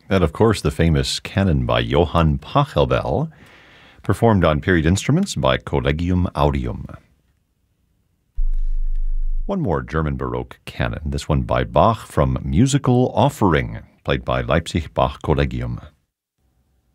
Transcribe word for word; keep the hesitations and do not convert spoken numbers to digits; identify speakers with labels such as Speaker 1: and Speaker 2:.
Speaker 1: And of course, the famous canon by Johann Pachelbel, performed on period instruments by Collegium Audium. One more German Baroque canon, this one by Bach from Musical Offering, played by Leipzig Bach Collegium.